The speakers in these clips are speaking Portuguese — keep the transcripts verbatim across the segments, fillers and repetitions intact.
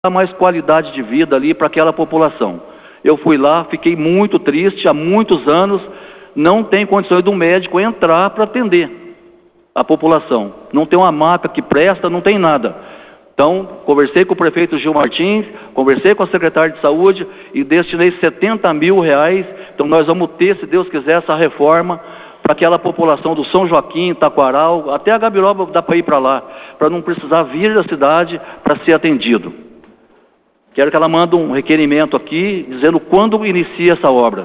mais qualidade de vida ali para aquela população. Eu fui lá, fiquei muito triste, há muitos anos não tem condições do médico entrar para atender a população. Não tem uma maca que presta, não tem nada. Então, conversei com o prefeito Gil Martins, conversei com a secretária de saúde e destinei setenta mil reais. Então nós vamos ter, se Deus quiser, essa reforma para aquela população do São Joaquim, Taquaral, até a Gabiroba dá para ir para lá, para não precisar vir da cidade para ser atendido. Quero que ela mande um requerimento aqui, dizendo quando inicia essa obra.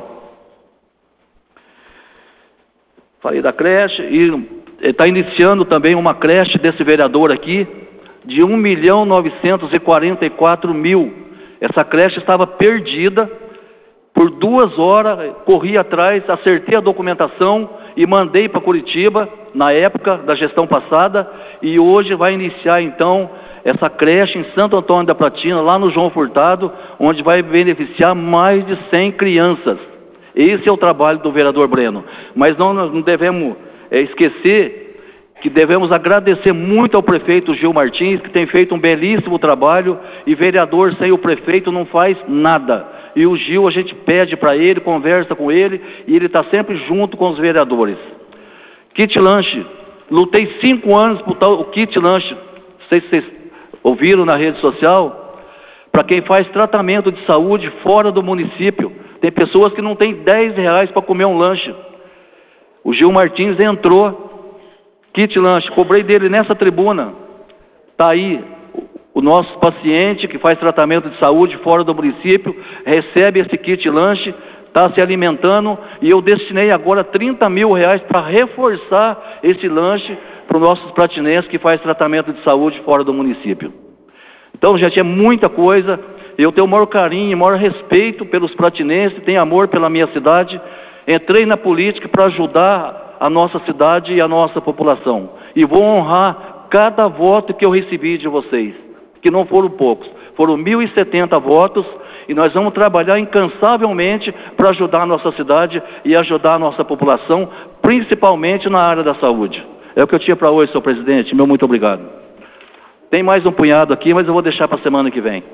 Falei da creche, e está iniciando também uma creche desse vereador aqui, de um milhão novecentos e quarenta e quatro mil. Essa creche estava perdida, por duas horas, corri atrás, acertei a documentação e mandei para Curitiba, na época da gestão passada, e hoje vai iniciar então essa creche em Santo Antônio da Platina, lá no João Furtado, onde vai beneficiar mais de cem crianças. Esse é o trabalho do vereador Breno. Mas não, nós não devemos é, esquecer que devemos agradecer muito ao prefeito Gil Martins, que tem feito um belíssimo trabalho, e vereador sem o prefeito não faz nada. E o Gil, a gente pede para ele, conversa com ele, e ele está sempre junto com os vereadores. Kit lanche, lutei cinco anos por tal, o kit lanche, não sei se vocês ouviram na rede social, para quem faz tratamento de saúde fora do município. Tem pessoas que não têm dez reais para comer um lanche. O Gil Martins entrou, kit lanche, cobrei dele nessa tribuna. Está aí, o nosso paciente que faz tratamento de saúde fora do município, recebe esse kit lanche, está se alimentando, e eu destinei agora trinta mil reais para reforçar esse lanche para os nossos platinenses que faz tratamento de saúde fora do município. Então, gente, é muita coisa. Eu tenho o maior carinho, o maior respeito pelos platinenses, tenho amor pela minha cidade. Entrei na política para ajudar a nossa cidade e a nossa população. E vou honrar cada voto que eu recebi de vocês, que não foram poucos. Foram mil e setenta votos, e nós vamos trabalhar incansavelmente para ajudar a nossa cidade e ajudar a nossa população, principalmente na área da saúde. É o que eu tinha para hoje, senhor presidente. Meu muito obrigado. Tem mais um punhado aqui, mas eu vou deixar para a semana que vem.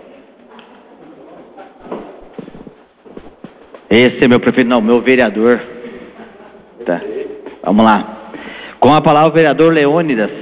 Esse é meu prefeito, não, meu vereador. Tá. Vamos lá. Com a palavra o vereador Leônidas.